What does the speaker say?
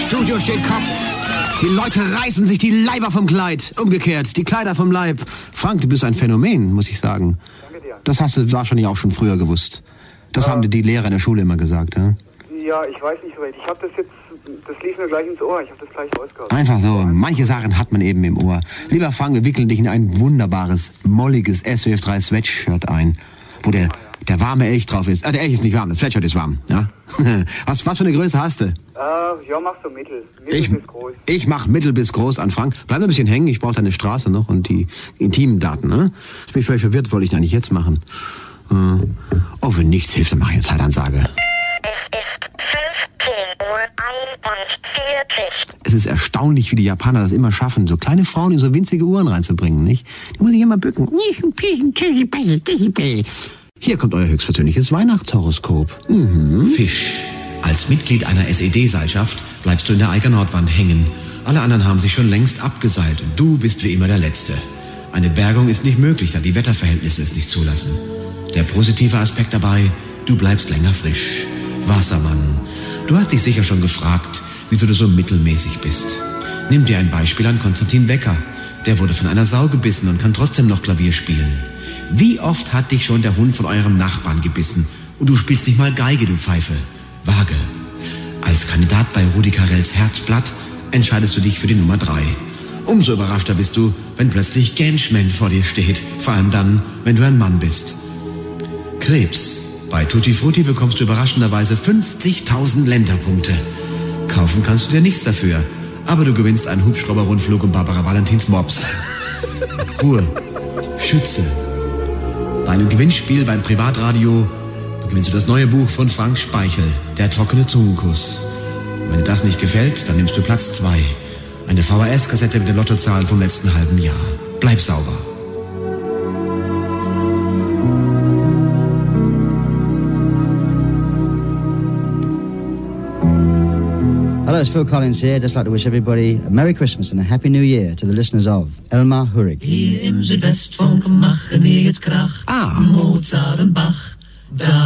Studio steht Kopf. Die Leute reißen sich die Leiber vom Kleid. Umgekehrt, die Kleider vom Leib. Frank, du bist ein Phänomen, muss ich sagen. Danke dir. Das hast du wahrscheinlich auch schon früher gewusst. Das haben dir die Lehrer in der Schule immer gesagt, ja? Ja, ich weiß nicht so recht. Ich habe das jetzt, das lief mir gleich ins Ohr. Ich habe das gleich rausgehört. Einfach so. Manche Sachen hat man eben im Ohr. Lieber Frank, wir wickeln dich in ein wunderbares, molliges SWF 3 Sweatshirt ein, wo der warme Elch drauf ist. Der Elch ist nicht warm, das Sweatshirt ist warm, ja? Was für eine Größe hast du? Ja, mach so mittel. Mittel bis groß. Ich mach mittel bis groß an, Frank. Bleib ein bisschen hängen, ich brauche deine Straße noch und die intimen Daten, ne? Ich bin völlig verwirrt, wollte ich eigentlich jetzt machen. Oh, wenn nichts hilft, dann mach ich eine Zeitansage. Es ist erstaunlich, wie die Japaner das immer schaffen, so kleine Frauen in so winzige Uhren reinzubringen, nicht? Die muss ich immer bücken. Hier kommt euer höchstpersönliches Weihnachtshoroskop. Fisch. Als Mitglied einer SED-Seilschaft bleibst du in der Eiger Nordwand hängen. Alle anderen haben sich schon längst abgeseilt und du bist wie immer der Letzte. Eine Bergung ist nicht möglich, da die Wetterverhältnisse es nicht zulassen. Der positive Aspekt dabei, du bleibst länger frisch. Wassermann, du hast dich sicher schon gefragt, wieso du so mittelmäßig bist. Nimm dir ein Beispiel an Konstantin Wecker. Der wurde von einer Sau gebissen und kann trotzdem noch Klavier spielen. Wie oft hat dich schon der Hund von eurem Nachbarn gebissen und du spielst nicht mal Geige, du Pfeife? Waage. Als Kandidat bei Rudi Carrells Herzblatt entscheidest du dich für die Nummer 3. Umso überraschter bist du, wenn plötzlich Genschman vor dir steht. Vor allem dann, wenn du ein Mann bist. Krebs. Bei Tutti Frutti bekommst du überraschenderweise 50.000 Länderpunkte. Kaufen kannst du dir nichts dafür, aber du gewinnst einen Hubschrauber-Rundflug um Barbara Valentins Mops. Ruhe. Schütze. Bei einem Gewinnspiel beim Privatradio gewinnst du das neue Buch von Frank Speichel, Der trockene Zungenkuss. Und wenn dir das nicht gefällt, dann nimmst du Platz 2. Eine VHS-Kassette mit den Lottozahlen vom letzten halben Jahr. Bleib sauber. Hello, it's Phil Collins here. Just like to wish everybody a Merry Christmas and a Happy New Year to the listeners of Elmar Hurrig. Hier im Südwestfunk machen wir jetzt Krach. Mozart und Bach. Da